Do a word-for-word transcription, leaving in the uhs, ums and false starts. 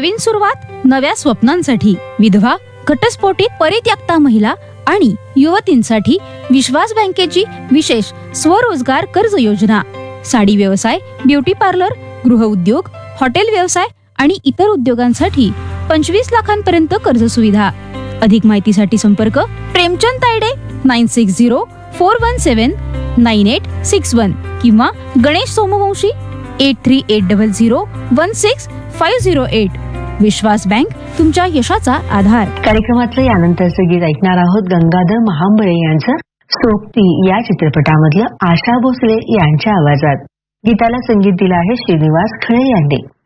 नवीन सुरुवात नव्या स्वप्नांसाठी विधवा, घटस्फोटित परित्यक्ता महिला आणि युवतींसाठी विश्वास बँकेची विशेष स्वरोजगार कर्ज योजना. साडी व्यवसाय, ब्युटी पार्लर, गृहउद्योग, हॉटेल व्यवसाय आणि इतर उद्योगांसाठी पंचवीस लाखांपर्यंत कर्ज सुविधा. अधिक माहितीसाठी संपर्क Premchand Tayde nine six zero four one सेवन नाईन एट सिक्स वन किंवा Ganesh Somvanshi eight three eight double zero one six five zero eight. विश्वास बँक, तुमच्या यशाचा आधार. कार्यक्रमातलं यानंतरचं गीत ऐकणार आहोत गंगाधर महांबळे यांचं सोबती या चित्रपटामधलं आशा भोसले यांच्या आवाजात. गीताला संगीत दिलं आहे श्रीनिवास खळे यांनी.